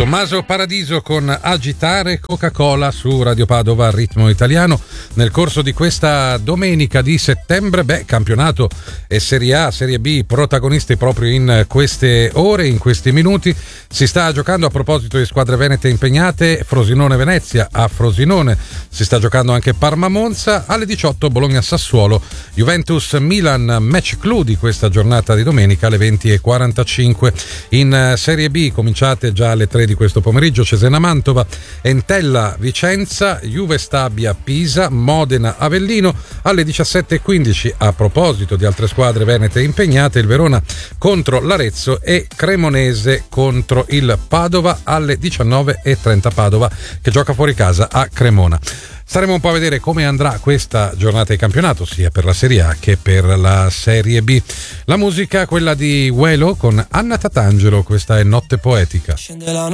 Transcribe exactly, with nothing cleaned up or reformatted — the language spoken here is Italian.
Tommaso Paradiso con Agitare Coca-Cola su Radio Padova al ritmo italiano. Nel corso di questa domenica di settembre, beh, campionato e Serie A, Serie B, protagonisti proprio in queste ore, in questi minuti. Si sta giocando, a proposito di squadre venete impegnate, Frosinone-Venezia a Frosinone. Si sta giocando anche Parma-Monza. Alle diciotto Bologna-Sassuolo, Juventus-Milan, match clou di questa giornata di domenica alle venti e quarantacinque. In Serie B cominciate già alle tre di questo pomeriggio, Cesena-Mantova, Entella-Vicenza, Juve-Stabia-Pisa, Modena-Avellino. Alle diciassette e quindici, a proposito di altre squadre venete impegnate, il Verona contro l'Arezzo e Cremonese contro il Padova. Alle diciannove e trenta Padova che gioca fuori casa a Cremona. Staremo un po' a vedere come andrà questa giornata di campionato, sia per la Serie A che per la Serie B. La musica, quella di Uelo con Anna Tatangelo, questa è Notte Poetica.